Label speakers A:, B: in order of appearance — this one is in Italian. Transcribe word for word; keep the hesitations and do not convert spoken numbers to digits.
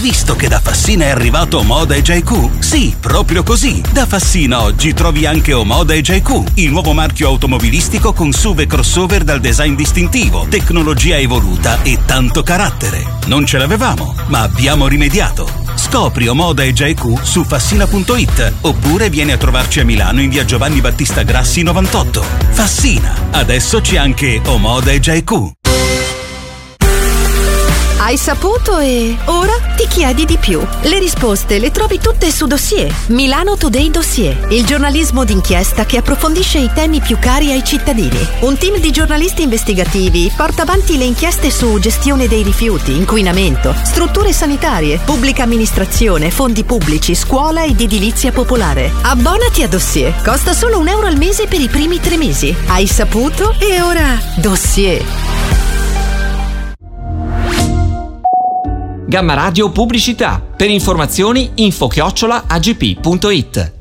A: visto che da Fassina è arrivato Omoda E J Q? Sì, proprio così. Da Fassina oggi trovi anche Omoda E J Q, il nuovo marchio automobilistico con S U V e crossover dal design distintivo, tecnologia evoluta e tanto carattere. Non ce l'avevamo, ma abbiamo rimediato. Scopri Omoda E J Q su fassina punto it oppure vieni a trovarci a Milano in via Giovanni Battista Grassi novantotto. Fassina, adesso c'è anche Omoda E J Q.
B: Hai saputo e ora ti chiedi di più. Le risposte le trovi tutte su Dossier. Milano Today Dossier, il giornalismo d'inchiesta che approfondisce i temi più cari ai cittadini. Un team di giornalisti investigativi porta avanti le inchieste su gestione dei rifiuti, inquinamento, strutture sanitarie, pubblica amministrazione, fondi pubblici, scuola ed edilizia popolare. Abbonati a Dossier. Costa solo un euro al mese per i primi tre mesi. Hai saputo e ora Dossier.
C: Gamma Radio Pubblicità. Per informazioni info chiocciola agp punto it.